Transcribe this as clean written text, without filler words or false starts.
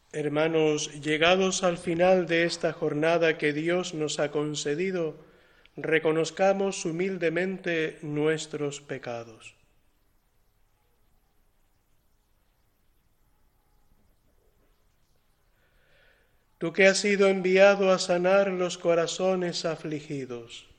Hermanos, llegados al final de esta jornada que Dios nos ha concedido, reconozcamos humildemente nuestros pecados. Tú que has sido enviado a sanar los corazones afligidos,